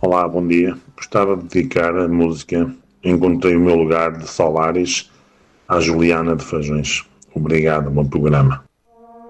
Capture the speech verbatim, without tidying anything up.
Olá, bom dia. Gostava de dedicar a música Encontrei o Meu Lugar de Solaris à Juliana de Fajões. Obrigado, bom programa.